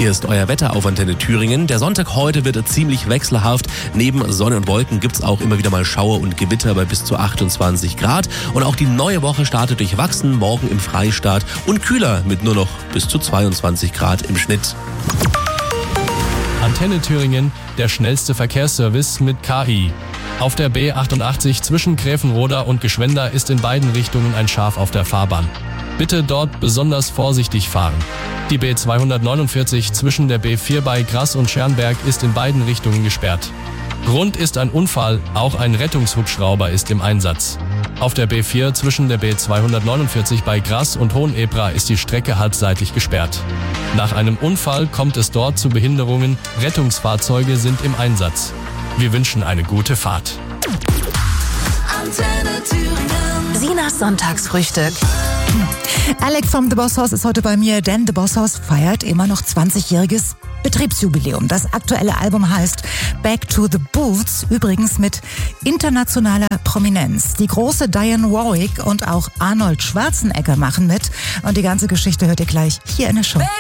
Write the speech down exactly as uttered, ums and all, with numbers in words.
Hier ist euer Wetter auf Antenne Thüringen. Der Sonntag heute wird ziemlich wechselhaft. Neben Sonne und Wolken gibt es auch immer wieder mal Schauer und Gewitter bei bis zu achtundzwanzig Grad. Und auch die neue Woche startet durchwachsen, morgen im Freistaat und kühler mit nur noch bis zu zweiundzwanzig Grad im Schnitt. Antenne Thüringen, der schnellste Verkehrsservice mit K I. Auf der B achtundachtzig zwischen Gräfenroda und Gschwender ist in beiden Richtungen ein Schaf auf der Fahrbahn. Bitte dort besonders vorsichtig fahren. Die B zweihundertneunundvierzig zwischen der B vier bei Grass und Schernberg ist in beiden Richtungen gesperrt. Grund ist ein Unfall, auch ein Rettungshubschrauber ist im Einsatz. Auf der B vier zwischen der B zweihundertneunundvierzig bei Grass und Hohenebra ist die Strecke halbseitig gesperrt. Nach einem Unfall kommt es dort zu Behinderungen, Rettungsfahrzeuge sind im Einsatz. Wir wünschen eine gute Fahrt. Antenne Thüringen. Sinas Sonntagsfrühstück. Alec vom The Boss House ist heute bei mir, denn The Boss House feiert immer noch zwanzigjähriges Betriebsjubiläum. Das aktuelle Album heißt Back to the Booths, übrigens mit internationaler Prominenz. Die große Diane Warwick und auch Arnold Schwarzenegger machen mit und die ganze Geschichte hört ihr gleich hier in der Show.